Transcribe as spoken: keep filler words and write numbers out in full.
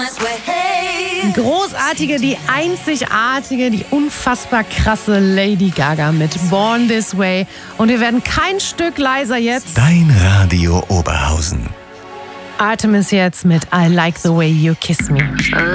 Großartige, die einzigartige, die unfassbar krasse Lady Gaga mit Born This Way. Und wir werden kein Stück leiser jetzt. Dein Radio Oberhausen. Artemis jetzt mit I Like the Way You Kiss Me.